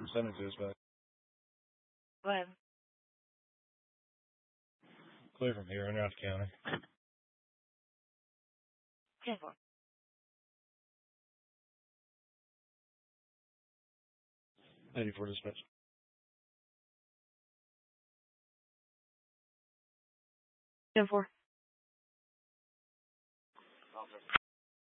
Send it to us back. Go ahead. Clear from here in Rouse County. 10-4. 84 dispatch. 10-4.